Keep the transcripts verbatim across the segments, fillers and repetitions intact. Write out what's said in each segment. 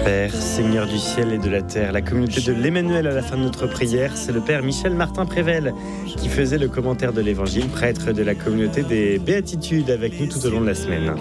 Père, Seigneur du ciel et de la terre, la communauté de l'Emmanuel à la fin de notre prière, c'est le Père Michel Martin Prével qui faisait le commentaire de l'Évangile, prêtre de la communauté des Béatitudes avec nous tout au long de la semaine.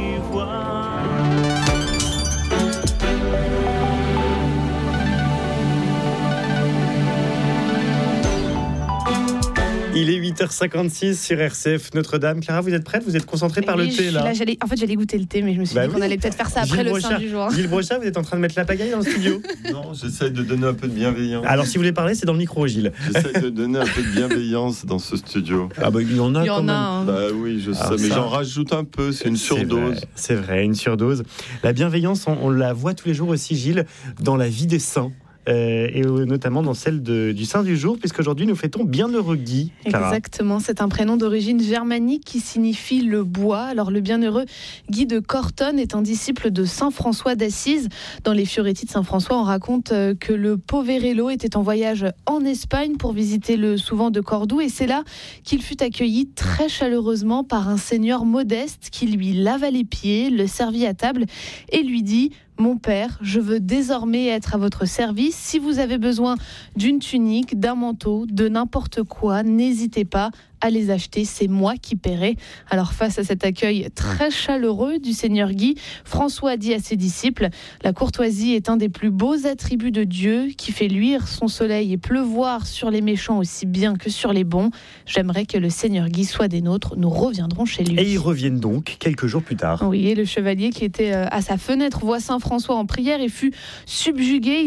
Il est huit heures cinquante-six sur R C F Notre-Dame. Clara, vous êtes prête? Vous êtes concentrée par oui, le thé là, là j'allais, En fait, j'allais goûter le thé, mais je me suis bah dit oui. qu'on allait peut-être faire ça après Gilles le Brochard, sein du jour. Gilles Brochard, vous êtes en train de mettre la pagaille dans le studio? Non, j'essaye de donner un peu de bienveillance. Alors, si vous voulez parler, c'est dans le micro, Gilles. J'essaye de donner un peu de bienveillance dans ce studio. Ah bah, il y en a Il y quand en a, même. hein. Bah oui, je sais, Alors mais ça- j'en rajoute un peu, c'est une surdose. C'est vrai, c'est vrai, une surdose. La bienveillance, on, on la voit tous les jours aussi, Gilles, dans la vie des saints. Euh, et euh, notamment dans celle de, du Saint du jour, puisqu'aujourd'hui nous fêtons Bienheureux Guy. Clara. Exactement, c'est un prénom d'origine germanique qui signifie le bois. Alors le bienheureux Guy de Corton est un disciple de Saint François d'Assise. Dans les Fioretti de Saint François, on raconte euh, que le Poverello était en voyage en Espagne pour visiter le souvent de Cordoue, et c'est là qu'il fut accueilli très chaleureusement par un seigneur modeste qui lui lava les pieds, le servit à table et lui dit: mon père, je veux désormais être à votre service. Si vous avez besoin d'une tunique, d'un manteau, de n'importe quoi, n'hésitez pas à les acheter, c'est moi qui paierai. Alors face à cet accueil très chaleureux du Seigneur Guy, François dit à ses disciples: la courtoisie est un des plus beaux attributs de Dieu qui fait luire son soleil et pleuvoir sur les méchants aussi bien que sur les bons. J'aimerais que le Seigneur Guy soit des nôtres, nous reviendrons chez lui. Et ils reviennent donc quelques jours plus tard. Oui, et le chevalier qui était à sa fenêtre voit Saint François en prière et fut subjugué.